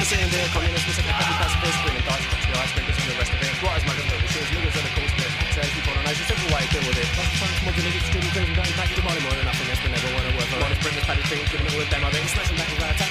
saying they're communists, we said they're copy pacifists, bringing dark structure, ice cream, this is the rest of it. What is my little shoes, niggas are the cool spit. So keep on a nice, simple way, deal with it. That's fun, come on to niggas, student things, and don't pack your money more than nothing, that's been never one of work. One is bring this paddy thing, give them all a demo, then smash them back with our attack.